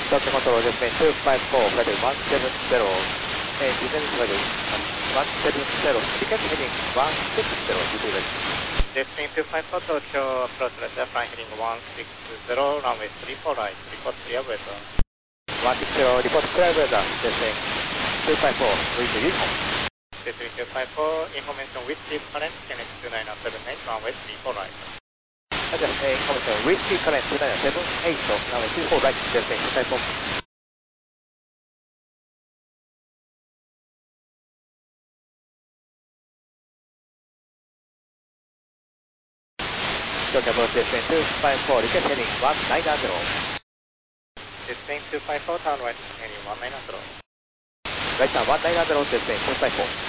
Doctor Control, descent 254, flight 170, descent flight 170, ticket heading 160, receive it. Descent 254, Tokyo, approach letter, flying heading 160, runway 34 right, report clear weather. 160, report clear weather, descent 254, with the uniform. Descent 254, information with deep current, KNX 29078, runway 34 right. Information with deep current 29078, runway 34 right, descent 254. Tokyo approach descent 254, ticket heading 190. Descent 254, turn right, heading 190. Right now 190, descent 254.